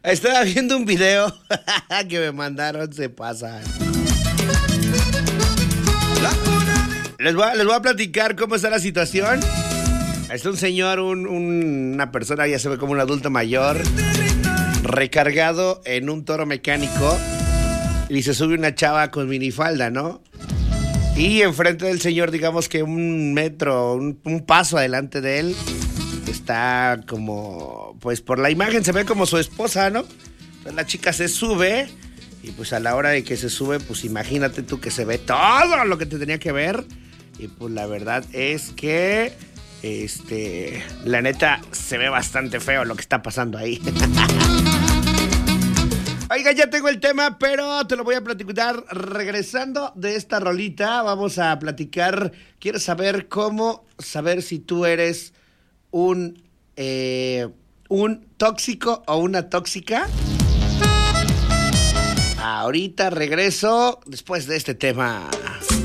Estaba viendo un video que me mandaron, se pasan. Les voy a platicar cómo está la situación. Está un señor, una persona, ya se ve como un adulto mayor, recargado en un toro mecánico, y se sube una chava con minifalda, ¿no? Y enfrente del señor, digamos que un metro, un paso adelante de él, está como, pues por la imagen se ve como su esposa, ¿no? Entonces la chica se sube y pues a la hora de que se sube, pues imagínate tú que se ve todo lo que te tenía que ver. Y pues la verdad es que, la neta, se ve bastante feo lo que está pasando ahí. Oiga, ya tengo el tema, pero te lo voy a platicar regresando de esta rolita. Vamos a platicar. ¿Quieres saber cómo saber si tú eres un tóxico o una tóxica? Ahorita regreso después de este tema.